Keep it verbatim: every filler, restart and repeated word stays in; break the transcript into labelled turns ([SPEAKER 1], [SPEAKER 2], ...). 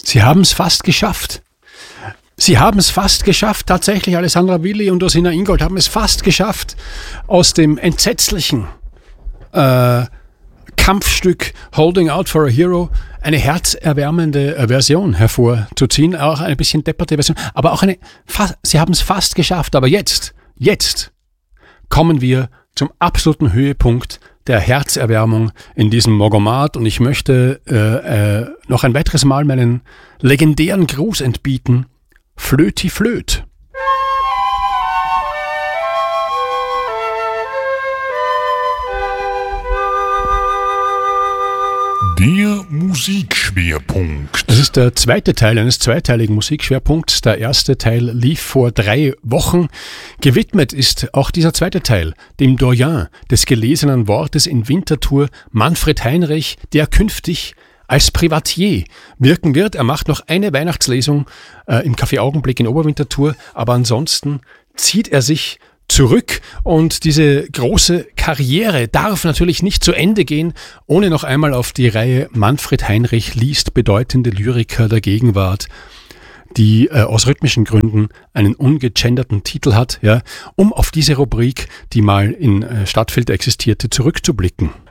[SPEAKER 1] Sie haben es fast geschafft. Sie haben es fast geschafft, tatsächlich. Alessandra Willi und Ursina Ingold haben es fast geschafft, aus dem entsetzlichen äh, Kampfstück Holding Out for a Hero eine herzerwärmende äh, Version hervorzuziehen. Auch eine bisschen depperte Version, aber auch eine, fa- sie haben es fast geschafft. Aber jetzt, jetzt kommen wir zum absoluten Höhepunkt der Herzerwärmung in diesem Mogomat. Und ich möchte äh, äh, noch ein weiteres Mal meinen legendären Gruß entbieten. Flöti Flöt.
[SPEAKER 2] Der Musikschwerpunkt.
[SPEAKER 1] Das ist der zweite Teil eines zweiteiligen Musikschwerpunkts. Der erste Teil lief vor drei Wochen. Gewidmet ist auch dieser zweite Teil dem Doyen des gelesenen Wortes in Winterthur, Manfred Heinrich, der künftig als Privatier wirken wird. Er macht noch eine Weihnachtslesung äh, im Café Augenblick in Oberwinterthur, aber ansonsten zieht er sich zurück und diese große Karriere darf natürlich nicht zu Ende gehen, ohne noch einmal auf die Reihe Manfred Heinrich liest bedeutende Lyriker der Gegenwart, die äh, aus rhythmischen Gründen einen ungegenderten Titel hat, ja, um auf diese Rubrik, die mal in äh, Stadtfeld existierte, zurückzublicken.